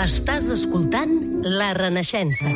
Estàs escoltant La Renaixença.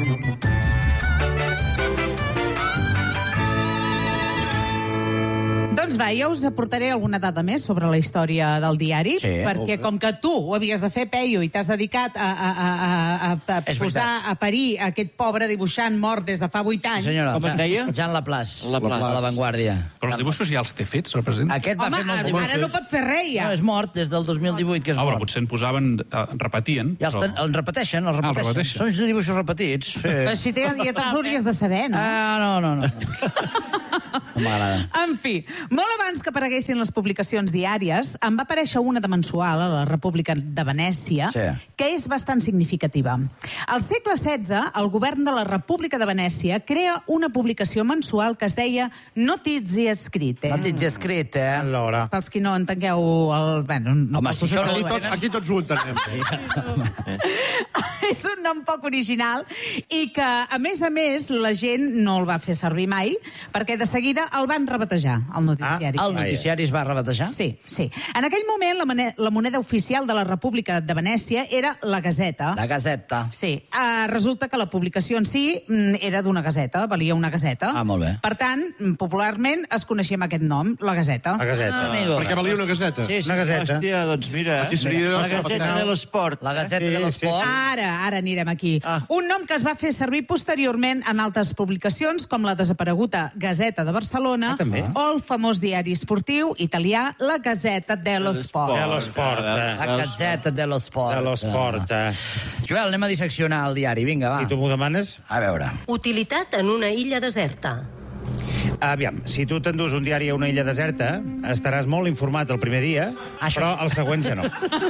Doncs va, jo us aportaré alguna dada més sobre la història del diari, perquè com que tu ho havies de fer, Peyu, i t'has dedicat a posar a parir aquest pobre dibuixant mort des de fa 8 anys... Senyora, com es deia? Jean Laplace, a La Vanguardia. Però els dibuixos ja els té fets, represent? Aquest va fer molts dibuixos. Ara no pot fer res, ja. No, és mort des del 2018, que és mort. Però potser en posaven, repetien. Ja els repeteixen, els repeteixen. Són dibuixos repetits. Però si ja te'ls hauries de saber, no? No. No m'agrada. En fi, molt abans que apareguessin les publicacions diàries, em va aparèixer una de mensual a la República de Venècia, que és bastant significativa. Al segle XVI, el govern de la República de Venècia crea una publicació mensual que es deia Notizie Scritte. Notizie Scritte, Allora. Pels qui no entengueu el... Bueno, no home, si això aquí tots ho entenem. És un nom poc original i que, a més, la gent no el va fer servir mai, perquè de seguida el van rebatejar, el noticiari. El noticiari es va rebatejar? Sí. En aquell moment, la moneda oficial de la República de Venècia era la Gazeta. La Gazeta. Sí. Resulta que la publicació en si era d'una Gazeta, valia una Gazeta. Molt bé. Per tant, popularment es coneixia amb aquest nom, la Gazeta. La Gazeta. Perquè valia una gaseta. Sí. Una Gazeta. Hòstia, doncs mira, la Gazeta de l'Esport. La Gazeta de l'Esport. Ara anirem aquí. Un nom que es va fer servir posteriorment en altres publicacions, com la desapareguda Gazeta de Barcelona, o el famós diari esportiu italià La Gazzetta dello Sport. La Gazzetta dello Sport. Joel, anem a disseccionar el diari, vinga, va. Si tu m'ho demanes... A veure. Utilitat en una illa deserta. Aviam, si tu t'endús un diari a una illa deserta, estaràs molt informat el primer dia, però el següent ja no.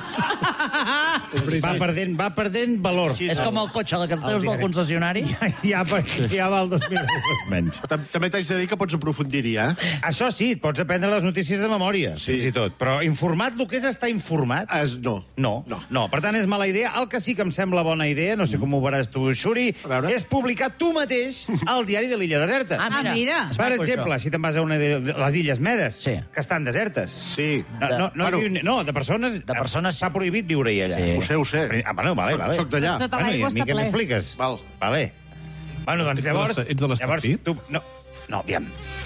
Va perdent valor. És com el cotxe, que el treus del concessionari. Ja val 2.000 euros menys. També t'haig de dir que pots aprofundir-hi, Això sí, et pots aprendre les notícies de memòria, fins i tot. Però informat, el que és estar informat... No. Per tant, és mala idea. El que sí que em sembla bona idea, no sé com ho veuràs tu, Xuri, és publicar tu mateix al diari de l'illa deserta. Mira. Per exemple, si te'n vas a una de les Illes Medes, que estan desertes. Sí. No, de persones... De persones... S'ha prohibit viure-hi allà. Ho sé. Vale. Soc d'allà. Sota l'aigua està Què ple. m'expliques? Vale. Bueno, doncs llavors... Ets de l'Estartit? No, aviam.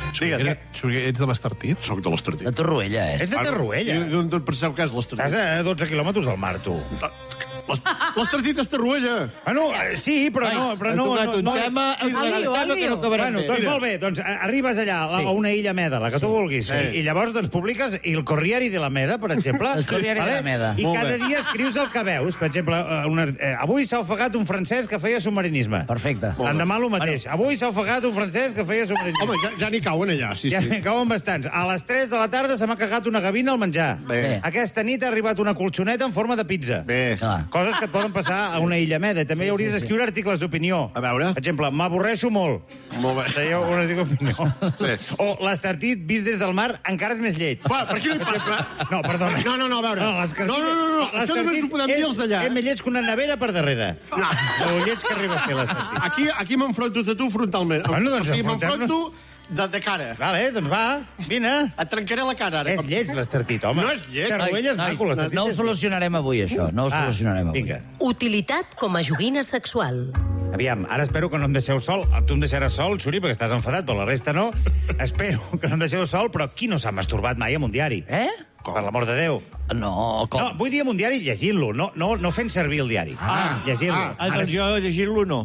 Ets de l'Estartit? Soc de l'Estartit. De Torroella, Ets de Torroella. D'on penseu que és l'Estartit? Estàs a 12 quilòmetres del mar, tu. L'Estartit és Torroella. Bueno, sí, però no... un tema que no acabarem bé. Doncs molt bé, doncs arribes allà a una illa Meda, la que tu vulguis, i llavors doncs publiques el Corriere de la Meda, per exemple. El Corriere de la Meda. I cada dia escrius el que veus. Per exemple, avui s'ha ofegat un francès que feia submarinisme. Perfecte. L'endemà el mateix. Avui s'ha ofegat un francès que feia submarinisme. Home, ja n'hi cauen allà, sí. Ja n'hi cauen bastants. A les 3 de la tarda se m'ha cagat una gavina al menjar. Aquesta nit ha arribat una colxoneta en forma de pizza. Coses que et poden passar a una illa Meda. També hauries d'escriure articles d'opinió. A veure. Per exemple, m'avorreixo molt. Molt bé. Teniu un article d'opinió. O l'Estartit vist des del mar encara és més lleig. Va, per què li passa? No, perdona. No, a veure. No. Això només ho podem dir els d'allà. És més lleig que una nevera per darrere. O lleig que arriba a ser l'Estartit. Aquí m'enfronto a tu frontalment. Bueno, doncs m'enfronto de cara. Vale, doncs va, vine. Et trencaré la cara, ara. És lleig, l'Estartit, home. No és lleig. Torroella és maco, l'Estartit. No ho solucionarem avui, això. No ho solucionarem avui. Vinga. Utilitat com a joguina sexual. Aviam, ara espero que no em deixeu sol. Tu em deixaràs sol, Xuri, perquè estàs enfadat, però la resta no. Espero que no em deixeu sol, però qui no s'ha masturbat mai amb un diari? Per l'amor de Déu. No, com? No, vull dir amb un diari llegint-lo, no fent servir el diari. Llegint-lo. Doncs jo llegint-lo no.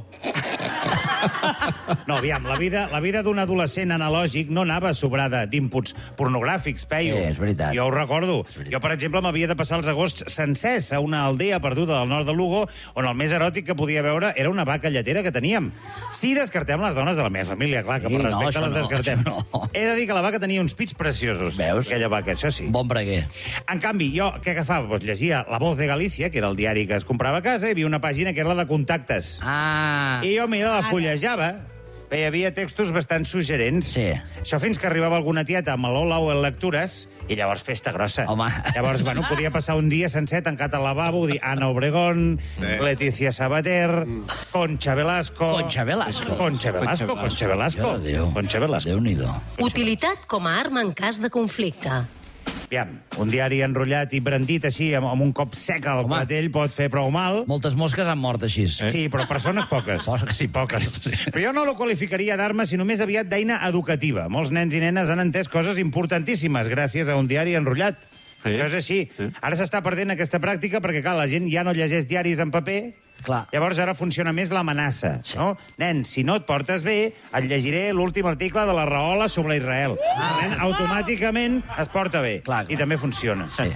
No, aviam, la vida d'un adolescent analògic no anava sobrada d'inputs pornogràfics, Peyu. Sí, és veritat. Jo ho recordo. Jo, per exemple, m'havia de passar els agosts sencers a una aldea perduda del nord de Lugo, on el més eròtic que podia veure era una vaca lletera que teníem. Si descartem les dones de la meva família, clar, que per respecte les descartem. He de dir que la vaca tenia uns pits preciosos. Veus? Aquella vaca, això sí. Bon breguer. En canvi, jo què agafava? Doncs llegia La Voz de Galícia, que era el diari que es comprava a casa, i hi havia una pàgina que era la de contactes. I jo, mira, la fullejava, hi havia textos bastant suggerents. Sí. Això fins que arribava alguna tieta amb l'Ola o el Lectures, i llavors festa grossa. Home. Llavors, podia passar un dia sencer tancat al lavabo, dir Ana Obregón, Leticia Sabater, Concha Velasco... Concha Velasco? Concha Velasco. Déu-n'hi-do. Utilitat com a arma en cas de conflicte. Aviam, un diari enrotllat i brandit així, amb un cop sec al clatell, pot fer prou mal. Moltes mosques han mort així. Sí, però persones poques. Sí, poques. Però jo no lo qualificaria d'arma, sinó més aviat d'eina educativa. Molts nens i nenes han entès coses importantíssimes gràcies a un diari enrotllat. Això és així. Ara s'està perdent aquesta pràctica perquè, clar, la gent ja no llegeix diaris en paper. Clar. Llavors ara funciona més l'amenaça. No? Nen, si no et portes bé, et llegiré l'últim article de la Rahola sobre Israel. El nen automàticament es porta bé. Clar. I també funciona. Sí.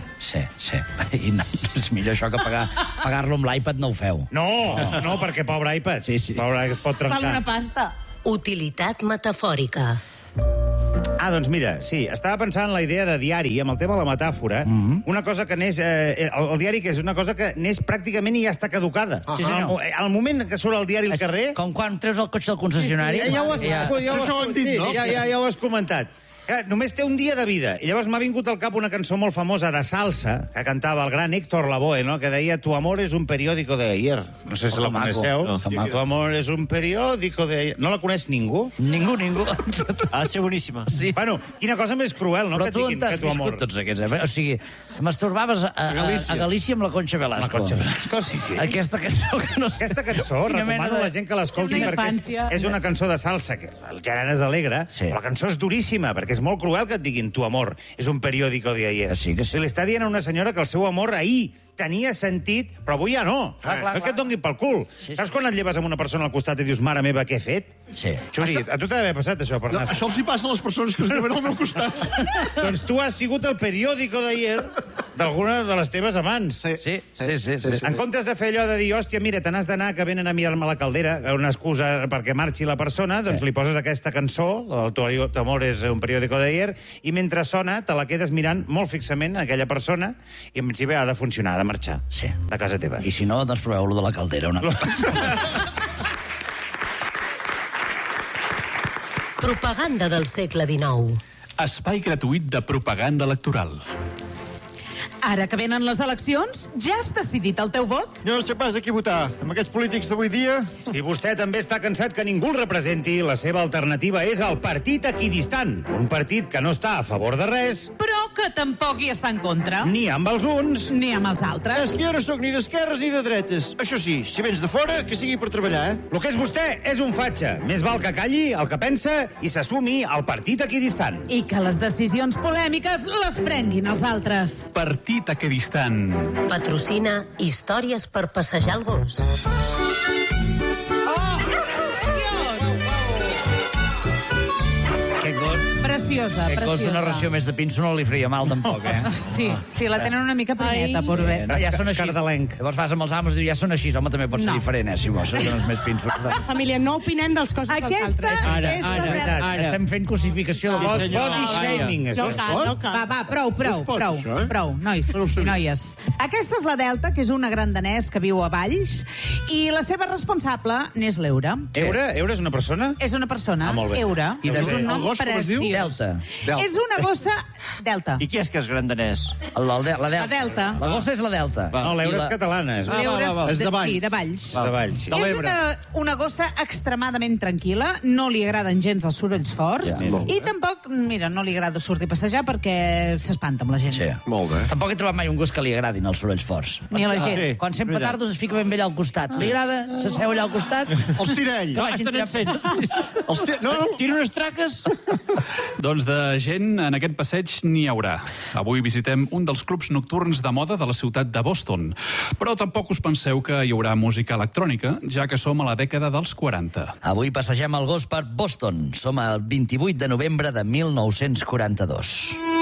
I no, és millor això que pagar-lo amb l'iPad, no ho feu. No, perquè pobre iPad. Sí. Pobre iPad es pot trencar. Val una pasta. Utilitat metafòrica. Doncs mira, sí, estava pensant en la idea de diari, amb el tema de la metàfora, una cosa que neix... el diari, que és una cosa que neix pràcticament i ja està caducada. Sí, senyor. Al moment que surt el diari al carrer... Com quan treus el cotxe del concessionari. Ja ho has comentat. Només té un dia de vida. I llavors m'ha vingut al cap una cançó molt famosa de salsa que cantava el gran Héctor Lavoe, no? Que deia Tu amor es un periódico de ayer. No sé si la coneixeu. Tu amor es un periódico de ayer. No la coneix ningú? Ningú. Ha de ser boníssima. Sí. Bueno, quina cosa més cruel, no? Però Que tu diguin on t'has que tu amor... viscut tots aquests, O sigui, masturbaves a Galícia amb la Concha Velasco. La Concha Velasco, sí. Aquesta cançó que no sé... Aquesta cançó, recomano a la gent que l'escolti perquè és una cançó de salsa, que el gènere és alegre, però la cançó és duríssima, perquè és molt cruel que et diguin tu amor és un periòdico de ayer. Sí. Si li està dient a una senyora que el seu amor ahir tenia sentit, però avui ja no. Clar. Que et doni pel cul. Sí. Saps quan et lleves amb una persona al costat i dius, mare meva, què he fet? Sí. Xuri, a tu t'ha d'haver passat això, per anar. Això els hi passa a les persones que es lleven al meu costat. Doncs tu has sigut el periòdico d'ayer d'alguna de les teves amants. Sí. En comptes de fer allò de dir, hòstia, mira, te n'has d'anar, que venen a mirar-me la caldera, una excusa perquè marxi la persona, doncs li poses aquesta cançó, el Tu amor és un periòdico d'ayer, i mentre sona te la quedes mirant molt fixament a aquella persona i en principi ha de funcionar, ha de marxar. Sí. De casa teva. I si no, doncs proveu-lo de la caldera. Propaganda del segle XIX. Espai gratuït de propaganda electoral. Ara que venen les eleccions, ja has decidit el teu vot? Jo no sé pas a qui votar. Amb aquests polítics d'avui dia... Si vostè també està cansat que ningú el representi, la seva alternativa és el Partit Equidistant. Un partit que no està a favor de res... Però que tampoc hi està en contra. Ni amb els uns... Ni amb els altres. És que jo no sóc ni d'esquerres ni de dretes. Això sí, si vens de fora, que sigui per treballar, El que és vostè és un fatxa. Més val que calli el que pensa i s'assumi al Partit Equidistant. I que les decisions polèmiques les prenguin els altres. Partit Equidistant. Patrocina històries per passejar el gos. Preciosa, Aquest gos d'una ració més de pinso no li faria mal, tampoc, Sí, la tenen una mica primeta, pobre. No, ja són així. Llavors vas amb els amos i dius, ja són així, home, també pot ser diferent, si vols, que no és més pinso. Família, no opinem dels cossos dels altres. Ara. Estem fent cosificació de Body shaming. Va, prou, nois i noies. Aquesta és la Delta, que és una gran danès que viu a Valls, i la seva responsable n'és l'Eura. Eura és una persona? És una persona, molt bé. Eura. I És un nom preciós. Delta. És una gossa... Delta. I qui és que és grandanès? La Delta. La gossa és la Delta. No, l'Eura és catalana. L'Eura És de Valls. de Valls. De Valls. És una gossa extremadament tranquil·la, no li agraden gens els sorolls forts, i tampoc, mira, no li agrada sortir a passejar perquè s'espanta amb la gent. Sí. Molt bé. Tampoc he trobat mai un gos que li agradin els sorolls forts. Ni a la gent. Quan sent petardos es fica ben bé allà al costat. Li agrada? S'asseu allà al costat? Els tira ell. Que vagin tirant... No. Tira unes traques? Doncs de gent en aquest passeig n'hi haurà. Avui visitem un dels clubs nocturns de moda de la ciutat de Boston. Però tampoc us penseu que hi haurà música electrònica, ja que som a la dècada dels 40. Avui passegem el gos per Boston. Som el 28 de novembre de 1942.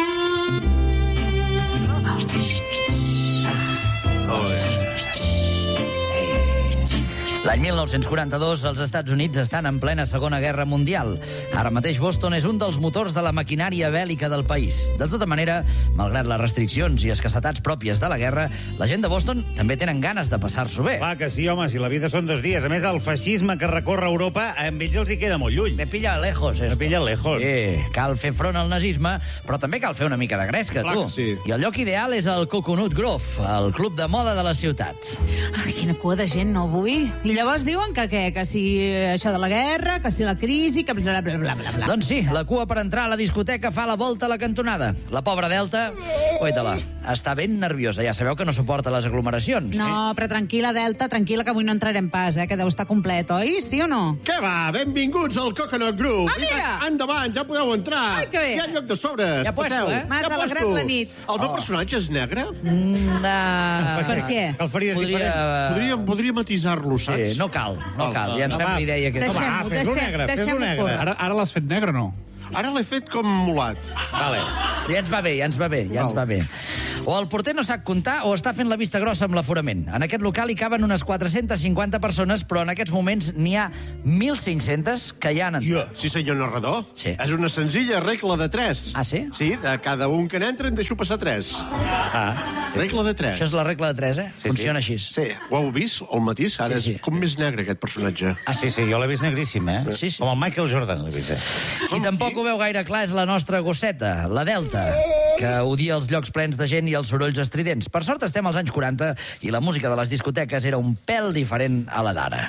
L'any 1942, els Estats Units estan en plena Segona Guerra Mundial. Ara mateix Boston és un dels motors de la maquinària bèl·lica del país. De tota manera, malgrat les restriccions i escassetats pròpies de la guerra, la gent de Boston també tenen ganes de passar-s'ho bé. Clar que sí, home, si la vida són 2 dies. A més, el feixisme que recorre Europa, amb ells els hi queda molt lluny. Me pilla lejos, esto. Me pilla lejos. Cal fer front al nazisme, però també cal fer una mica de gresca, Clar tu. que sí. I el lloc ideal és el Coconut Grove, el club de moda de la ciutat. Ai, quina cua de gent, no vull. I llavors diuen que què? Que si això de la guerra, que si la crisi, que bla, bla, bla, bla, bla. Doncs sí, la cua per entrar a la discoteca fa la volta a la cantonada. La pobra Delta, oita-la, està ben nerviosa. Ja sabeu que no suporta les aglomeracions. No, però tranquil·la, Delta, tranquil·la, que avui no entrarem pas, que deu estar complet, oi? Sí o no? Què va? Benvinguts al Coconut Group. Ah, mira! Endavant, ja podeu entrar. Ai, que bé. Hi ha lloc de sobres. Ja puesto, Passeu. M'has alegrat la nit. El meu personatge és negre? Per què? Que el faries diferent. Podria matisar-lo, saps? Sí, no cal. Ja ens fem la idea que... Fes-lo negre. Ara l'has fet negre, no? Ara l'he fet com mulat. Vale. Ja ens va bé. O el porter no sap comptar o està fent la vista grossa amb l'aforament. En aquest local hi caben unes 450 persones, però en aquests moments n'hi ha 1.500 que ja han entrat. Sí, senyor narrador. Sí. És una senzilla regla de 3. Ah, sí? Sí, de cada un que n'entra en deixo passar 3. Regla de 3. Això és la regla de 3, eh? Funciona així. Sí, ho heu vist, el matís? Ara Sí. és com més negre, aquest personatge. Ah, sí, jo l'he vist negríssim, eh? Sí. Com el Michael Jordan, l'he vist, Qui tampoc ho veu gaire clar és la nostra gosseta, la Delta, que odia els llocs plens de gent i els sorolls estridents. Per sort estem als anys 40 i la música de les discoteques era un pèl diferent a la d'ara.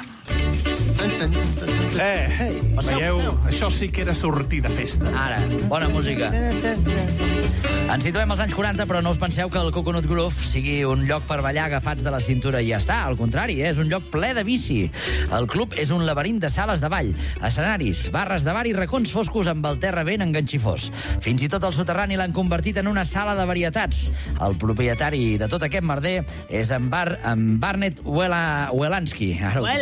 Veieu? Això sí que era sortir de festa. Ara, bona música. Ens situem als anys 40, però no us penseu que el Coconut Groove sigui un lloc per ballar agafats de la cintura i ja està. Al contrari, és un lloc ple de vici. El club és un laberint de sales de ball, escenaris, barres de bar i racons foscos amb el terra ben enganxifós. Fins i tot el soterrani l'han convertit en una sala de varietats. El propietari de tot aquest merder és en Barnett Welansky.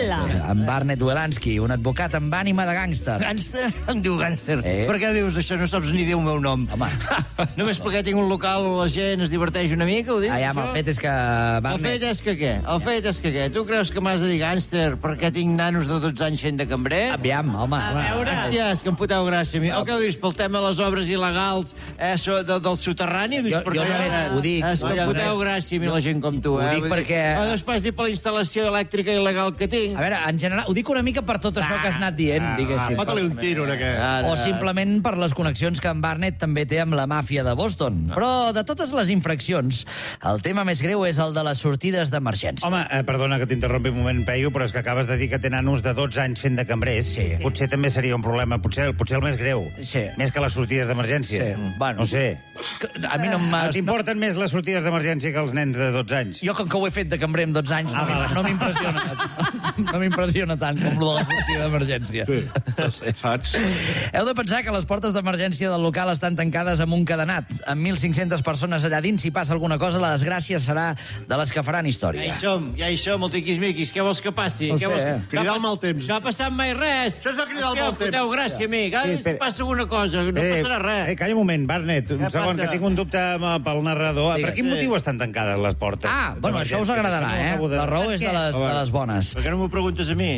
En Barnett Welansky, un advocat amb ànima de gàngster. Gàngster? Em diu gàngster. Per què dius això? No saps ni dir el meu nom. Home. Només perquè tinc un local, la gent es diverteix una mica, ho dius? El fet és que... El fet és que què? El fet és que què? Tu creus que m'has de dir gàngster perquè tinc nanos de 12 anys fent de cambrer? Aviam, home. Hòstia, és que em foteu gràcia a mi. El que ho dius pel tema de les obres il·legals del soterrani? Jo només ho dic. És que em foteu gràcia a mi la gent com tu, Ho dic perquè... No es pas dir per la instal·lació elèctrica il·legal que tinc. A veure, en general, ho dic una mica per tot això que has anat dient, diguéssim. Fota-li un tiro, en aquest. O simplement per les connexions que en Barnett també té amb la màfia de Boston. Però de totes les infraccions, el tema més greu és el de les sortides d'emergència. Home, perdona que t'interrompi un moment, Peyu, però és que acabes de dir que té nanos de 12 anys fent de cambrers. Sí. Potser també seria un problema, potser el més greu. Sí. Més que les sortides d'emergència. Sí. Bueno, no sé. A mi no T'importen més les sortides d'emergència que els nens de 12 anys? Jo, com que ho he fet de cambrer amb 12 anys, no m'impressiona. No m'impressiona tant com lo de la sortida d'emergència. Sí. No sé. Saps? Heu de pensar que les portes d'emergència del local estan tancades amb un cadenat. Amb 1.500 persones allà dins, si passa alguna cosa, la desgràcia serà de les que faran història. Ja hi som, el tiquis-miquis. Què vols que passi? No sé. Cridar el mal temps. No ha passat mai res. Això és de cridar el mal temps. Foteu gràcia a mi. Si passa alguna cosa, no passarà res. Calla un moment, Barnett, un segon, que tinc un dubte pel narrador. Digues. Per quin motiu estan tancades les portes? Bueno, això us agradarà, La raó és de les bones. Per què no m'ho preguntes a mi?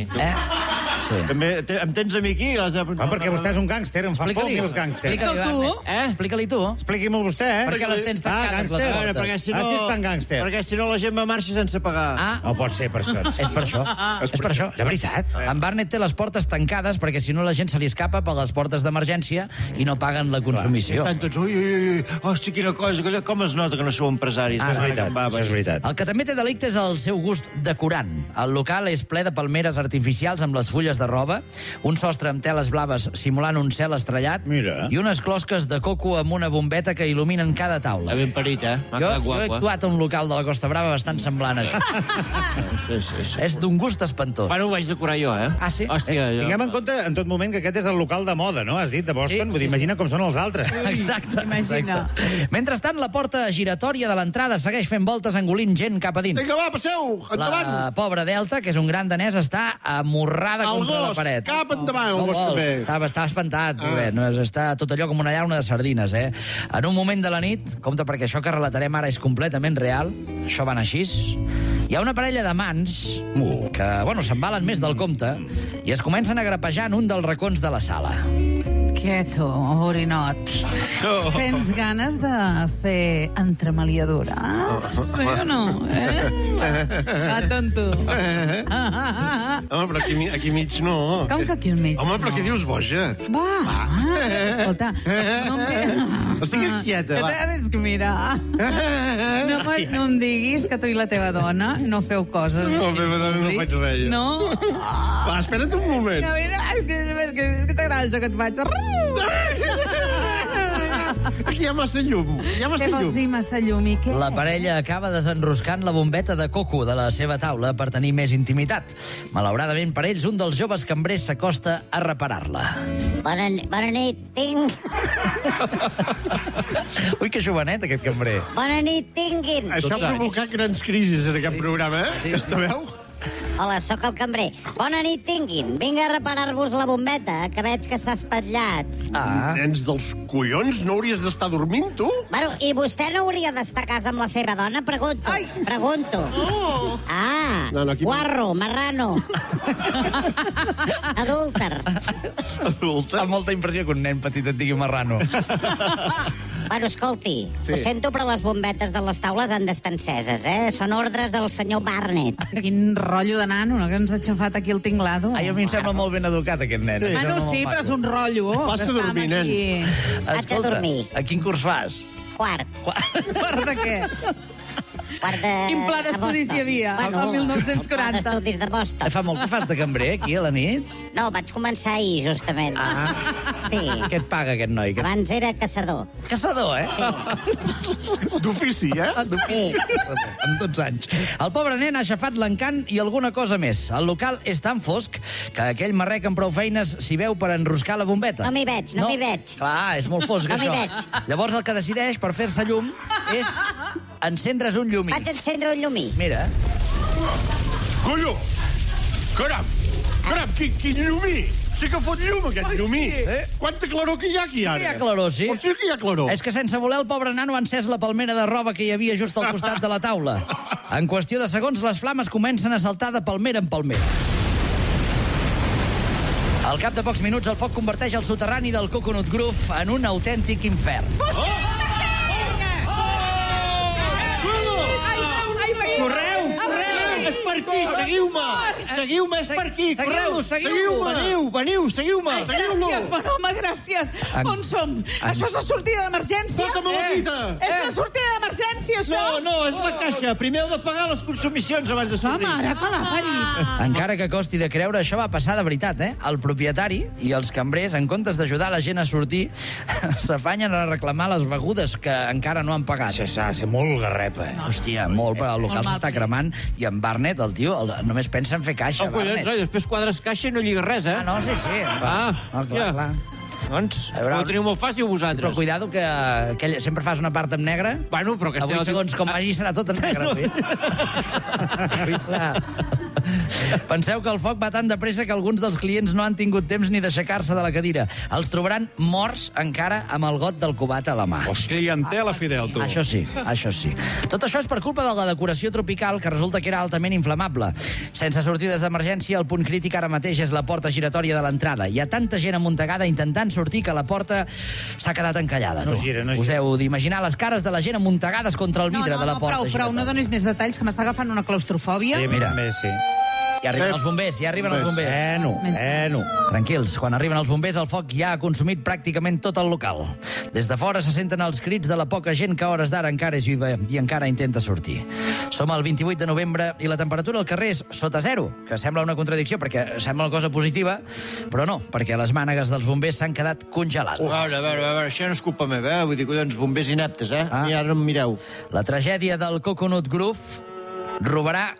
Sí. També em tens a mi aquí? Perquè vostè és un gàngster, em fan por a mi els gàngsters. Explica-li tu. Expliqui-me'l vostè, Per què les tens tancades, les portes? Perquè si no... si és tan gàngster. Perquè si no la gent va marxa sense pagar. No pot ser per això. És per això. És per això. De veritat? En Barnett té les portes tancades perquè si no la gent se li escapa per les portes d'emergència i no paguen la consumició. Estan tots, ui, hòstia, quina cosa, com es nota que no sou empresaris? És veritat. El que també té delicte és el seu gust decorant. El local és ple de palmeres artificials amb les fulles de roba, un sostre amb teles blaves simulant un cel estrellat. Mira. I unes closques de coco amb una bombeta que il·luminen cada taula. Ben parit, Jo he actuat a un local de la Costa Brava bastant semblant a això. Sí. És d'un gust espantós. Bueno, ho vaig decorar jo, Ah, sí? Hòstia, Tinguem en compte en tot moment que aquest és el local de moda, no? Has dit, de Boston? Sí, Vull dir, imagina com són els altres. Exacte. Imagina. Mentrestant, la porta giratòria de l'entrada segueix fent voltes engolint gent cap a dins. Vinga, va, passeu! Endavant! La pobra Delta, que és un gran danès, està amorrada El contra la gos, paret. cap endavant, el gos també. Està espantat. Està tot allò com una llauna de sardines, En un moment de la nit, compte perquè això que relatarem ara és completament real, això va anar així, hi ha una parella d'amants que, s'embalen més del compte i es comencen a grapejar en un dels racons de la sala. quieto, borinot. Tens ganes de fer entremaliadura? Sí o no? Va, tonto. Home, però aquí mig no. Com que aquí al mig? Home, però què dius, boja? Va, escolta. Estic quieta, va. És que mira, no em diguis que tu i la teva dona no feu coses. No, la meva dona no faig res. No? Va, espera't un moment. No, mira, és que t'agrada això que et faig. Aquí hi ha massa llum. Hi ha massa Què vols llum. dir, massa llum, i què? La parella acaba desenroscant la bombeta de coco de la seva taula per tenir més intimitat. Malauradament per ells, un dels joves cambrers s'acosta a reparar-la. Bona nit, tinc. Ui, que jovenet, aquest cambrer. Bona nit, tinguin. Això ha provocat grans crisis en aquest programa, eh? Sí. Esteveu? Hola, sóc el cambrer. Bona nit, tinguin. Vinc a reparar-vos la bombeta, que veig que s'ha espatllat. Nens dels collons, no hauries d'estar dormint, tu? Bueno, i vostè no hauria d'estar a casa amb la seva dona? Pregunto. Pregunto. No, aquí no. Guarro, marrano. Adúlter. Fa molta impressió que un nen petit et digui marrano. Bueno, escolti, ho sento, però les bombetes de les taules han d'estar enceses, eh? Són ordres del senyor Barnett. Quin rotllo de nano, no? Que ens ha aixafat aquí el tinglado. Ai, a mi em sembla molt ben educat, aquest nen. Bueno, sí, però és un rotllo. Passa a dormir, nen. Vaig a dormir. A quin curs fas? Quart. Quart de què? Quart de... Quin pla d'estudis hi havia, el 1940? Pla d'estudis de Boston. Fa molt que fas de cambrer, aquí, a la nit? No, vaig començar ahir, justament. Sí. Què et paga, aquest noi? Abans era caçador. Caçador, eh? D'ofici, eh? Sí. Amb 12 anys. El pobre nen ha aixafat l'encant i alguna cosa més. El local és tan fosc que aquell marrec amb prou feines s'hi veu per enroscar la bombeta. No m'hi veig, no m'hi veig. Clar, és molt fosc, No m'hi això. veig. Llavors el que decideix per fer-se llum és encendre's un llumí. Vaig encendre un llumí. Mira. Collo! Caram! Caram, quin llumí! Sí que fot llum, aquest llumí. Quanta claror que hi ha aquí, ara. Hi ha claror, sí. Sí que hi ha claror. És que sense voler el pobre nano ha encès la palmera de roba que hi havia just al costat de la taula. En qüestió de segons, les flames comencen a saltar de palmera en palmera. Al cap de pocs minuts, el foc converteix el soterrani del Coconut Grove en un autèntic infern. Correu! És per aquí, seguiu-me! Seguiu-me, és per aquí, correu! Veniu, seguiu-me! Gràcies, bon home, gràcies. On som? Això és la sortida d'emergència? Sota maletita! És la sortida d'emergència, això? No, és la caixa. Primer heu de pagar les consumicions abans de sortir. Mare, que l'ha parit. Encara que costi de creure, això va passar de veritat, eh? El propietari i els cambrers, en comptes d'ajudar la gent a sortir, s'afanyen a reclamar les begudes que encara no han pagat. Això s'ha de ser molt garrepa, eh? Hòstia, molt, però el local s'està cremant i en Barnett, el tio, només pensa en fer caixa. Oh, collons, oi, després quadres caixa i no lligues res, eh? Ah, no, sí. Clar. Doncs, ho teniu molt fàcil Però vosaltres. cuidado que sempre fas una part en negre. Bueno, però que... Avui, segons com vagi, serà tot en negre. Avui serà... Penseu que el foc va tan de pressa que alguns dels clients no han tingut temps ni d'aixecar-se de la cadira. Els trobaran morts encara amb el got del cubat a la mà. Clientela fidel, tu. Això sí. Tot això és per culpa de la decoració tropical, que resulta que era altament inflamable. Sense sortides d'emergència, el punt crític ara mateix és la porta giratòria de l'entrada. Hi ha tanta gent amuntegada intentant sortir que la porta s'ha quedat encallada. No gira. Us heu d'imaginar les cares de la gent amuntegades contra el vidre de la porta giratòria. No donis més detalls, que m'està agafant una claustrofòbia. Mira. Sí. Ja arriben els bombers, Bueno. Tranquils, quan arriben els bombers el foc ja ha consumit pràcticament tot el local. Des de fora se senten els crits de la poca gent que a hores d'ara encara és viva i encara intenta sortir. Som al 28 de novembre i la temperatura al carrer és sota zero, que sembla una contradicció perquè sembla una cosa positiva, però no, perquè les mànegues dels bombers s'han quedat congelades. A veure, això no és culpa meva, eh? Vull dir, collons, bombers ineptes, eh? I ara em mireu. La tragèdia del Coconut Grove robarà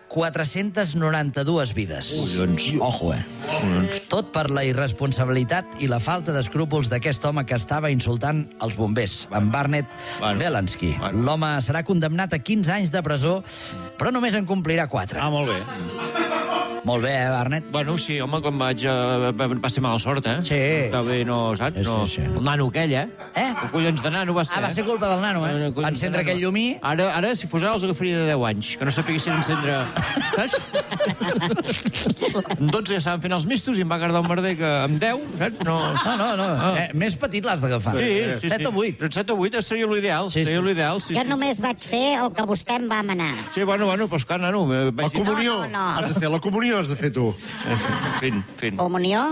492 vides. Ojo, Tot per la irresponsabilitat i la falta d'escrúpols d'aquest home que estava insultant els bombers, en Barnett Belansky. L'home serà condemnat a 15 anys de presó, però només en complirà 4. Ah, molt bé. Molt bé, Barnet? Bueno, sí, home, quan va ser mala sort, eh? Sí. Va bé, no, saps? Sí. El nano aquell, eh? El collons de nano va ser. Va ser culpa del nano, eh? Va encendre aquell llumí. Ara, si fos ara, els agafaria de 10 anys, que no sapiguessin encendre... Saps? Amb 12 ja estaven fent els mistos i em va agradar un merder que amb 10, saps? No. Més petit l'has d'agafar. Sí. 7 o 8. 7 o 8 seria l'ideal. Jo només vaig fer el que vostè em va manar. Sí, bueno, doncs clar, nano... La comunió. No. Has de fer la comunió, has de fer tu. Fin. Comunió?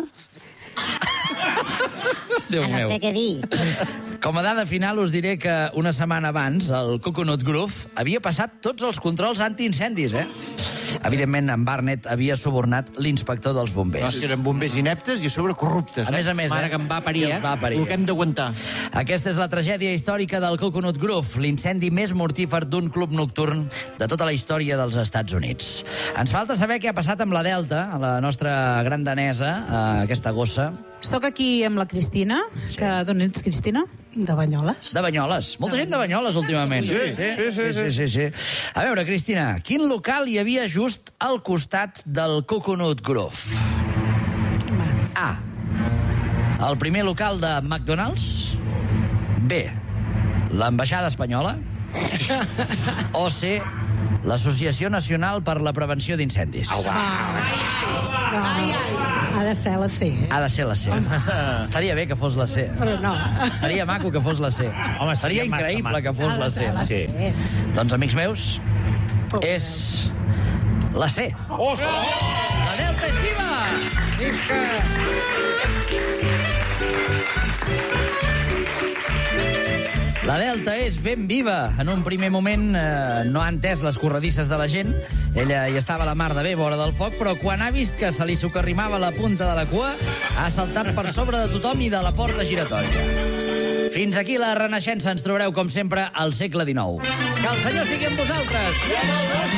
Déu meu. No sé què dir. Com a dada final us diré que una setmana abans el Coconut Grove havia passat tots els controls antiincendis, Evidentment, en Barnet havia subornat l'inspector dels bombers. Eren bombers ineptes i a sobre corruptes. A més, Mare que em va parir, el que hem d'aguantar. Aquesta és la tragèdia històrica del Coconut Grove, l'incendi més mortífer d'un club nocturn de tota la història dels Estats Units. Ens falta saber què ha passat amb la Delta, la nostra gran danesa, aquesta gossa. Soc aquí amb la Cristina, que d'on ets, Cristina? De Banyoles. De Banyoles. Molta gent de Banyoles, últimament. Sí. A veure, Cristina, quin local hi havia just al costat del Coconut Grove? A. El primer local de McDonald's. B. L'ambaixada espanyola. O C. l'Associació Nacional per la Prevenció d'Incendis. Ha de ser la C. Ha de ser la C. Estaria bé que fos la C. Però no. Seria maco que fos la C. Home, seria increïble que fos la C. Sí. Doncs, amics meus, és la C. La Delta és viva! La Delta és ben viva. En un primer moment no ha entès les corredisses de la gent. Ella hi estava a la mar de bé, vora del foc, però quan ha vist que se li socarrimava la punta de la cua, ha saltat per sobre de tothom i de la porta giratòria. Fins aquí la Renaixença. Ens trobareu, com sempre, al segle XIX. Que el Senyor sigui amb vosaltres.